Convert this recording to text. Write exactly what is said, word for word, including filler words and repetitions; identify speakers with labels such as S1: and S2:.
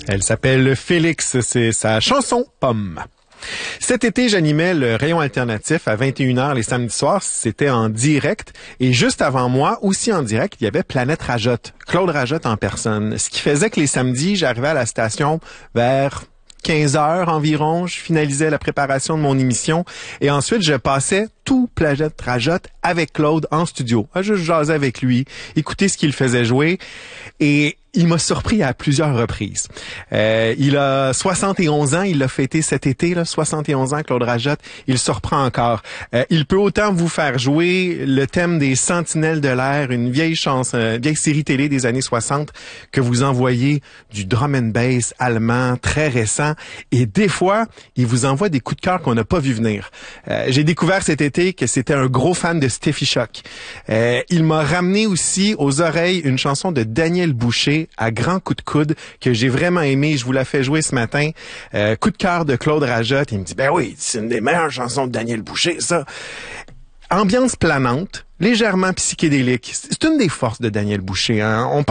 S1: Elle s'appelle Félix, c'est sa chanson Pomme. Cet été, j'animais le rayon alternatif à vingt et une heures les samedis soirs. C'était en direct. Et juste avant moi, aussi en direct, il y avait Planète Rajotte, Claude Rajotte en personne. Ce qui faisait que les samedis, j'arrivais à la station vers quinze heures environ. Je finalisais la préparation de mon émission. Et ensuite, je passais tout Planète Rajotte avec Claude en studio. Je jasais avec lui, écouter ce qu'il faisait jouer. Et il m'a surpris à plusieurs reprises. Euh, il a soixante et onze ans, il l'a fêté cet été, là, soixante et onze ans, Claude Rajotte. Il surprend encore. Euh, il peut autant vous faire jouer le thème des Sentinelles de l'air, une vieille chanson, euh, vieille série télé des années soixante, que vous envoyez du drum and bass allemand très récent. Et des fois, il vous envoie des coups de cœur qu'on n'a pas vu venir. Euh, j'ai découvert cet été que c'était un gros fan de Steffi Shock. Euh, il m'a ramené aussi aux oreilles une chanson de Daniel Boucher, à grands coups de coude, que j'ai vraiment aimé. Je vous la fais jouer ce matin. Euh, coup de cœur de Claude Rajotte. Il me dit, ben oui, c'est une des meilleures chansons de Daniel Boucher, ça. Ambiance planante, légèrement psychédélique. C'est une des forces de Daniel Boucher, hein. On